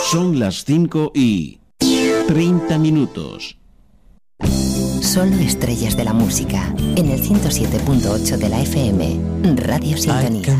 Son las 5:30. Solo estrellas de la música en el 107.8 de la FM, Radio Sintonía.